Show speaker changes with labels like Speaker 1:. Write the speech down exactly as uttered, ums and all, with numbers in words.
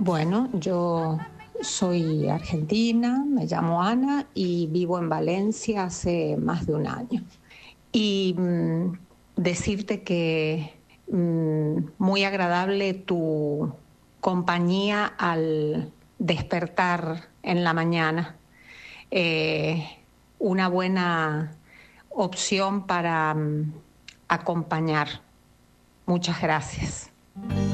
Speaker 1: Bueno, yo soy argentina, me llamo Ana y vivo en Valencia hace más de un año. Y mm, decirte que mm, muy agradable tu compañía al despertar en la mañana. Eh, una buena opción para mm, acompañar. Muchas gracias.